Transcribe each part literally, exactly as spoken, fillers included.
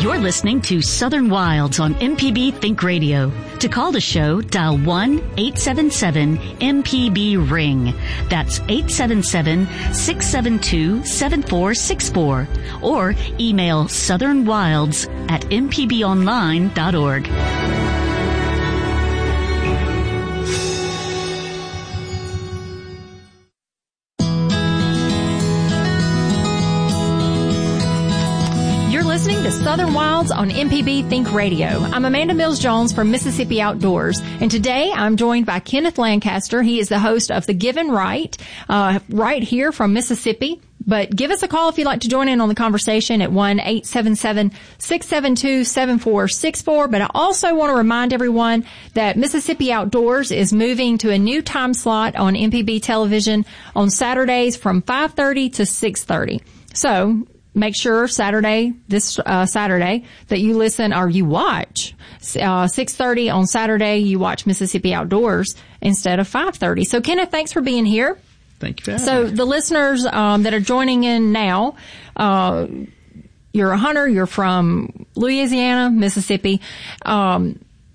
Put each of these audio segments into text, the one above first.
You're listening to Southern Wilds on M P B Think Radio. To call the show, dial one eight seven seven M P B ring. That's eight seven seven, six seven two, seven four six four. Or email southernwilds at m p b online dot org. Listening to Southern Wilds on M P B Think Radio. I'm Amanda Mills-Jones from Mississippi Outdoors, and today I'm joined by Kenneth Lancaster. He is the host of The Given Right, uh, right here from Mississippi. But give us a call if you'd like to join in on the conversation at one eight seven seven, six seven two, seven four six four. But I also want to remind everyone that Mississippi Outdoors is moving to a new time slot on M P B television on Saturdays from five thirty to six thirty. So make sure Saturday, this uh, Saturday, that you listen or you watch uh, six thirty on Saturday. You watch Mississippi Outdoors instead of five thirty. So, Kenneth, thanks for being here. Thank you for having So, me. the listeners um, that are joining in now, uh, you're a hunter. You're from Louisiana, Mississippi. Um,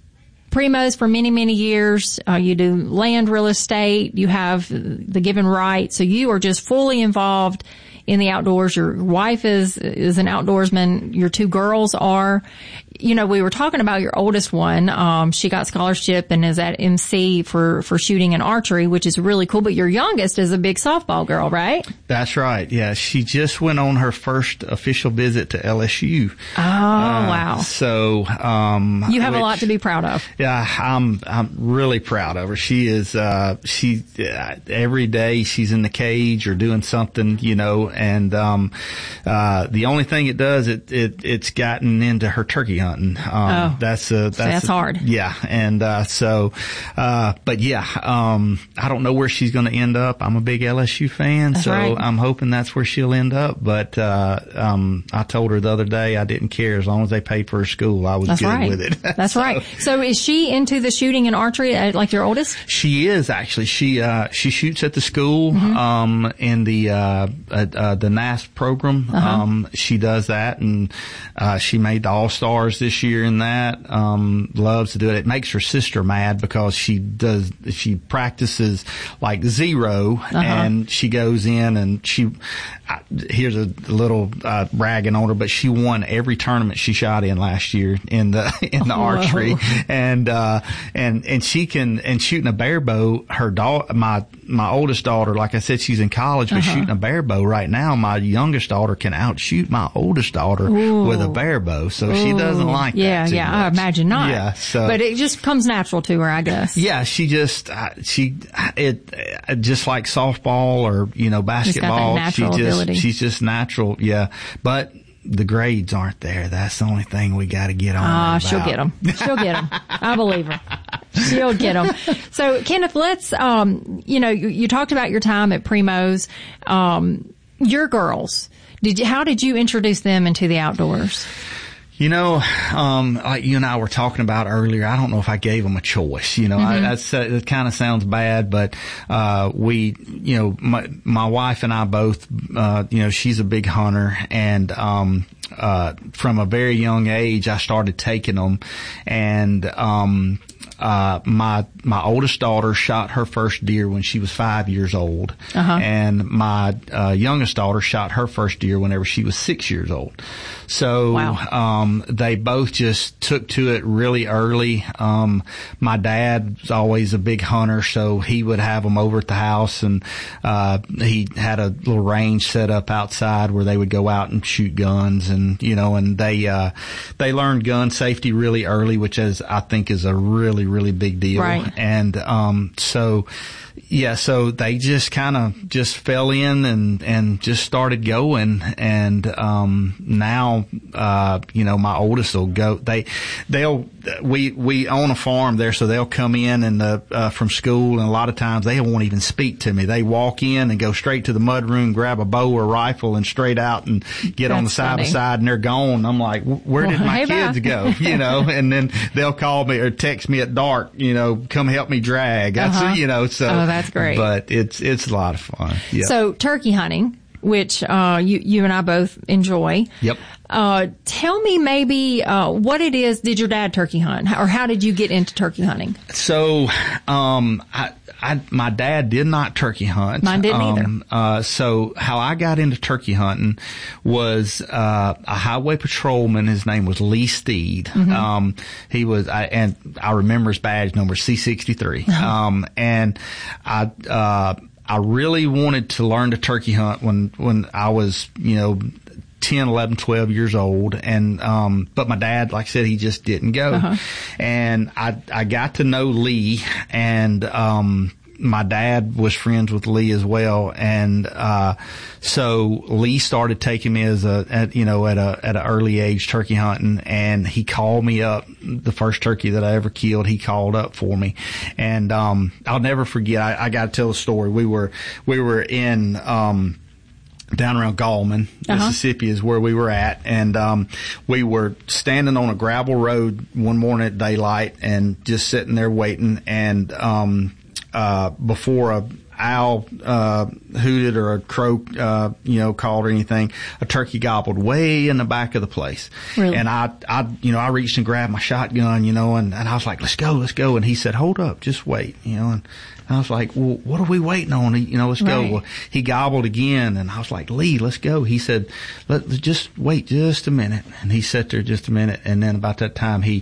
Primos for many, many years. Uh, you do land, real estate. You have The Given Right. So you are just fully involved in the outdoors. Your wife is is an outdoorsman. Your two girls are. You know, we were talking about your oldest one. Um, she got scholarship and is at M C for, for shooting and archery, which is really cool. But your youngest is a big softball girl, right? That's right. Yeah. She just went on her first official visit to L S U. Oh, uh, wow. So, um, you have which, a lot to be proud of. Yeah. I'm, I'm really proud of her. She is, uh, she, uh, every day she's in the cage or doing something, you know, and, um, uh, the only thing it does, it, it, it's gotten into her turkey hunting. Um, oh, that's a, that's, that's a, hard. Yeah. And, uh, so, uh, but yeah, um, I don't know where she's going to end up. I'm a big L S U fan, that's so right. I'm hoping that's where she'll end up. But, uh, um, I told her the other day I didn't care as long as they paid for her school. I was that's good right. with it. That's so, right. So is she into the shooting and archery uh, like your oldest? She is actually. She, uh, she shoots at the school, mm-hmm. um, in the, uh, uh, uh, the N A S program. Uh-huh. Um, she does that and, uh, she made the All-Stars this year in that. Um, loves to do it. It makes her sister mad because she does, she practices like zero uh-huh. and she goes in and she, I, here's a little, uh, bragging on her, but she won every tournament she shot in last year in the, in the Whoa. archery. And, uh, and, and she can, and shooting a bear bow, her daughter, my, my oldest daughter, like I said, she's in college, but uh-huh. shooting a bear bow right now, my youngest daughter can outshoot my oldest daughter Ooh. with a bear bow. So Ooh. she doesn't like yeah, that. Yeah, much. I imagine not. Yeah, so. But it just comes natural to her, I guess. Yeah, she just, uh, she, it, uh, just like softball or, you know, basketball, she just, ability. she's just natural. Yeah. But the grades aren't there. That's the only thing we got to get on. Ah, uh, about. she'll get them. She'll get them. I believe her. She'll get them. So, Kenneth, let's, um, you know, you, you talked about your time at Primos. Um, your girls, did you, how did you introduce them into the outdoors? You know, um, like you and I were talking about earlier, I don't know if I gave them a choice. You know, mm-hmm. I, that's, uh, it kind of sounds bad, but, uh, we, you know, my, my wife and I both, uh, you know, she's a big hunter and, um, uh, from a very young age, I started taking them and, um, Uh, my, my oldest daughter shot her first deer when she was five years old. Uh-huh. And my, uh, youngest daughter shot her first deer whenever she was six years old. So, wow. um, they both just took to it really early. Um, my dad's always a big hunter, so he would have them over at the house and, uh, he had a little range set up outside where they would go out and shoot guns and, you know, and they, uh, they learned gun safety really early, which is, I think is a really, really big deal. Right. And, um, so, yeah, so they just kind of just fell in and, and just started going. And, um, now, uh, you know, my oldest will go, they, they'll, we, we own a farm there, so they'll come in and, uh, uh, from school, and a lot of times they won't even speak to me. They walk in and go straight to the mud room, grab a bow or rifle and straight out and get That's on the side funny. by side, and they're gone. I'm like, where did well, my hey, kids bye. go? You know, and then they'll call me or text me at dark, you know, come help me drag. That's, uh-huh. you know, so. Oh, that's great. But it's, it's a lot of fun. Yeah. So turkey hunting. which uh, you you and I both enjoy. Yep. Uh, tell me maybe uh, what it is. Did your dad turkey hunt, or how did you get into turkey hunting? So, um, I, I, my dad did not turkey hunt. Mine didn't um, either. Uh, so how I got into turkey hunting was uh, a highway patrolman. His name was Lee Steed. Mm-hmm. Um, he was, I, and I remember his badge number, C sixty-three. Uh-huh. Um, and I. Uh, I really wanted to learn to turkey hunt when, when I was, you know, ten, eleven, twelve years old. And, um, but my dad, like I said, he just didn't go. Uh-huh. And I, I got to know Lee, and, um, my dad was friends with Lee as well. And, uh, so Lee started taking me as a, at, you know, at a, at an early age turkey hunting, and he called me up. The first turkey that I ever killed, he called up for me. And, um, I'll never forget, I, I gotta tell the story. We were, we were in, um, down around Gallman, uh-huh. Mississippi is where we were at. And, um, we were standing on a gravel road one morning at daylight and just sitting there waiting. And, um, Uh, before a owl, uh, hooted or a crow, uh, you know, called or anything, a turkey gobbled way in the back of the place. Really? And I, I, you know, I reached and grabbed my shotgun, you know, and, and I was like, let's go, let's go. And he said, hold up, just wait, you know, and I was like, well, what are we waiting on? You know, let's go. Right. Well, he gobbled again, and I was like, Lee, let's go. He said, Let, just wait just a minute. And he sat there just a minute, and then about that time he,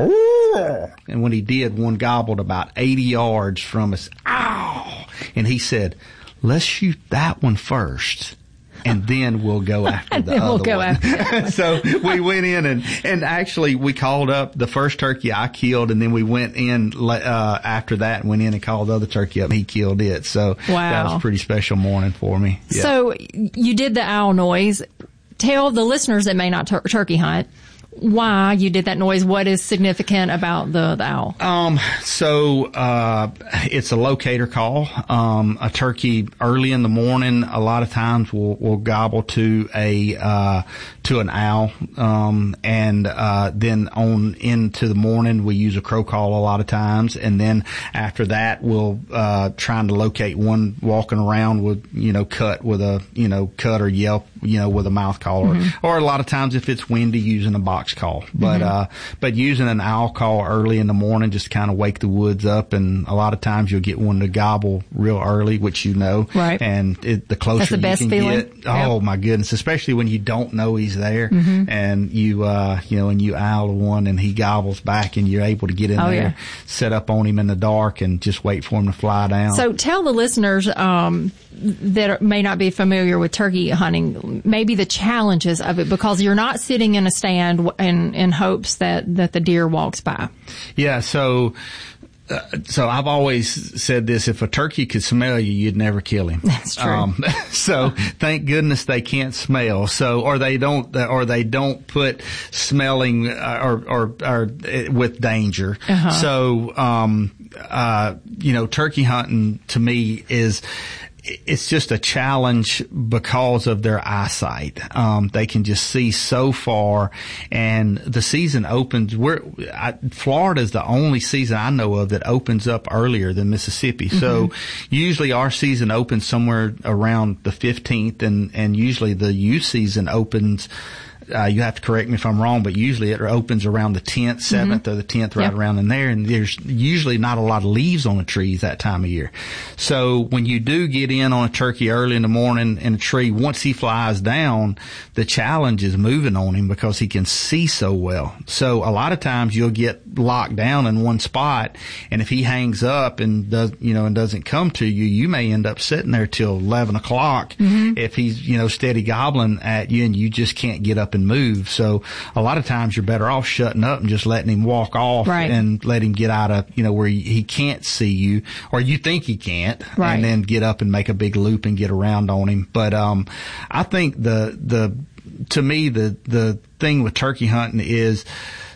oh, and when he did, one gobbled about eighty yards from us. Ow! And he said, let's shoot that one first, and then we'll go after the then other we'll go one. After that one. So we went in, and, and actually we called up the first turkey I killed, and then we went in uh, after that and went in and called the other turkey up, and he killed it. So wow. That was a pretty special morning for me. Yeah. So you did the owl noise. Tell the listeners that may not tur- turkey hunt why you did that noise. What is significant about the, the owl? Um, so, uh, it's a locator call. Um, a turkey early in the morning, a lot of times will, will gobble to a, uh, to an owl. Um, and, uh, then on into the morning, we use a crow call a lot of times. And then after that, we'll, uh, trying to locate one walking around with, you know, cut with a, you know, cut or yelp, you know, with a mouth call, mm-hmm. or, or a lot of times if it's windy, using a box call. But, mm-hmm. uh, but using an owl call early in the morning just kind of wake the woods up. And a lot of times you'll get one to gobble real early, which you know. Right. And it, the closer That's the you best can feeling. get, oh yep. my goodness, especially when you don't know he's there, mm-hmm. and you, uh, you know, and you owl one and he gobbles back and you're able to get in oh, there, yeah. set up on him in the dark and just wait for him to fly down. So tell the listeners, um, that may not be familiar with turkey hunting, maybe the challenges of it, because you're not sitting in a stand in, in hopes that, that the deer walks by. Yeah. So, uh, so I've always said this: if a turkey could smell you, you'd never kill him. That's true. Um, so thank goodness they can't smell. So, or they don't, or they don't put smelling uh, or, or, or with danger. Uh-huh. So, um, uh, you know, turkey hunting to me is, it's just a challenge because of their eyesight. Um, they can just see so far, and the season opens. We're, I, Florida is the only season I know of that opens up earlier than Mississippi. Mm-hmm. So usually our season opens somewhere around the fifteenth, and, and usually the youth season opens, Uh, you have to correct me if I'm wrong, but usually it opens around the tenth, seventh, mm-hmm. or the tenth, right yep. around in there. And there's usually not a lot of leaves on the trees that time of year. So when you do get in on a turkey early in the morning in a tree, once he flies down, the challenge is moving on him because he can see so well. So a lot of times you'll get locked down in one spot, and if he hangs up and does, you know, and doesn't come to you, you may end up sitting there till eleven o'clock mm-hmm. if he's, you know, steady gobbling at you and you just can't get up and move. So a lot of times you're better off shutting up and just letting him walk off right. and let him get out of, you know, where he, he can't see you, or you think he can't, right. and then get up and make a big loop and get around on him. But, um, I think the, the, to me, the, the thing with turkey hunting is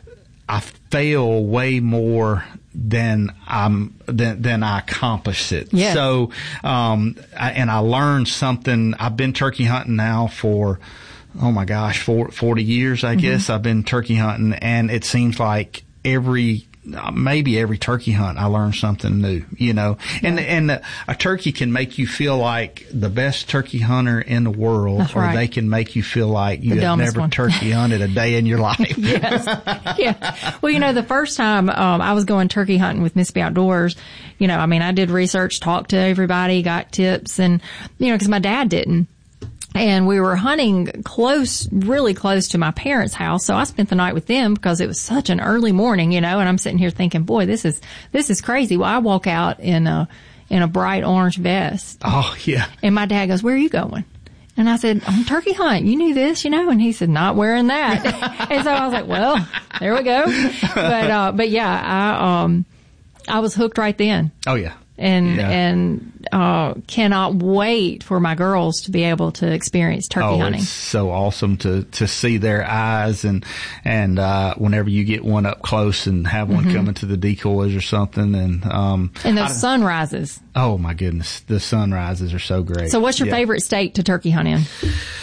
I fail way more than I'm, than, than I accomplish it. Yeah. So, um, I, and I learned something. I've been turkey hunting now for, oh my gosh, for forty years, I mm-hmm. guess I've been turkey hunting, and it seems like every maybe every turkey hunt I learn something new, you know, and, yeah. and the, a turkey can make you feel like the best turkey hunter in the world, That's or right. they can make you feel like you The have never one. turkey hunted a day in your life. Yes. Yeah. Well, you know, the first time, um, I was going turkey hunting with Mississippi Outdoors, you know, I mean, I did research, talked to everybody, got tips, and, you know, cause my dad didn't. And we were hunting close, really close to my parents' house. So I spent the night with them because it was such an early morning, you know, and I'm sitting here thinking, boy, this is, this is crazy. Well, I walk out in a, in a bright orange vest. Oh, yeah. And my dad goes, where are you going? And I said, on turkey hunt. You knew this, you know? And he said, not wearing that. And so I was like, well, there we go. But, uh, but yeah, I, um, I was hooked right then. Oh, yeah. And, yeah. and, uh, cannot wait for my girls to be able to experience turkey oh, hunting. It's so awesome to, to see their eyes and, and, uh, whenever you get one up close and have one mm-hmm. coming to the decoys or something. And, um, and those sunrises. Oh my goodness. The sunrises are so great. So what's your yeah. favorite state to turkey hunt in?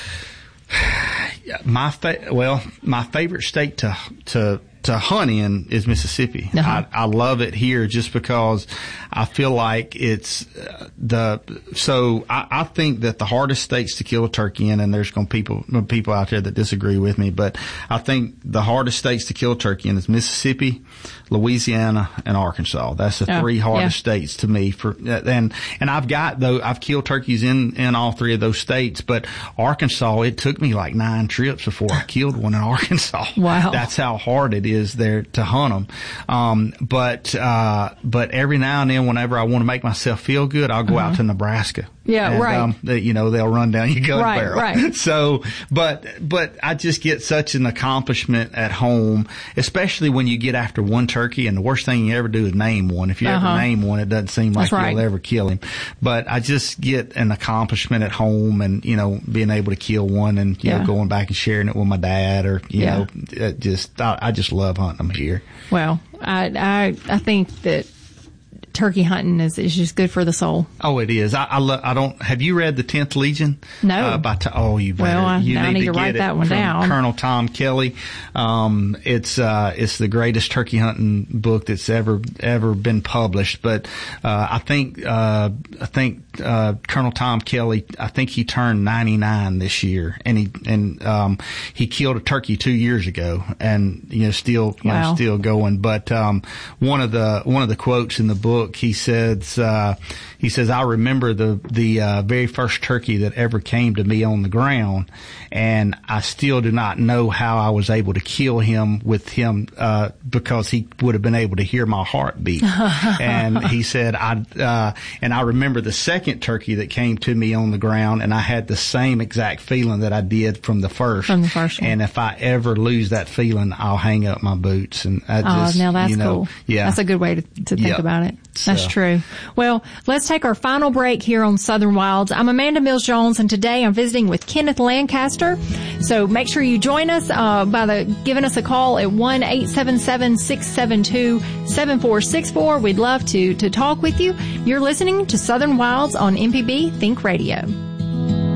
My fa- well, my favorite state to, to, to hunt in is Mississippi. Uh-huh. I, I love it here just because I feel like it's uh, the, so I, I think that the hardest states to kill a turkey in, and there's going to be people, people out there that disagree with me, but I think the hardest states to kill a turkey in is Mississippi, Louisiana, and Arkansas. That's the oh, three hardest yeah. states to me for, and, and I've got though, I've killed turkeys in, in all three of those states, but Arkansas, it took me like nine trips before I killed one in Arkansas. Wow. That's how hard it is there to hunt them. Um, but, uh, but every now and then, whenever I want to make myself feel good, I'll go uh-huh. out to Nebraska. Yeah, and, right. Um, they, you know, they'll run down your gun right, barrel. Right. So, but, but I just get such an accomplishment at home, especially when you get after one turkey, and the worst thing you ever do is name one. If you uh-huh. ever name one, it doesn't seem like That's you'll right. ever kill him. But I just get an accomplishment at home, and, you know, being able to kill one, and, you yeah. know, going back and sharing it with my dad, or, you yeah. know, it just, I, I just love hunting them here. Well, I, I, I think that turkey hunting is, is just good for the soul. Oh, it is. I, I, lo- I don't, have you read The Tenth Legion? No. Uh, by t- oh, you better. Well, I, you now need, I need to, to write get that it one from down. Colonel Tom Kelly. Um, it's, uh, it's the greatest turkey hunting book that's ever, ever been published. But, uh, I think, uh, I think, uh, Colonel Tom Kelly, I think he turned ninety-nine this year, and he, and, um, he killed a turkey two years ago, and, you know, still, you wow. know, still going. But, um, one of the, one of the quotes in the book, he says, uh, he says, I remember the, the, uh, very first turkey that ever came to me on the ground, and I still do not know how I was able to kill him with him, uh, because he would have been able to hear my heartbeat. And he said, I, uh, and I remember the second turkey that came to me on the ground, and I had the same exact feeling that I did from the first. From the first one. And if I ever lose that feeling, I'll hang up my boots. And I just, oh, now that's you know, cool. Yeah. That's a good way to, to think yep. about it. That's so. true. Well, let's take our final break here on Southern Wilds. I'm Amanda Mills Jones, and today I'm visiting with Kenneth Lancaster. So make sure you join us uh, by the giving us a call at one eight seven seven, six seven two, seven four six four. We'd love to to talk with you. You're listening to Southern Wilds on M P B Think Radio.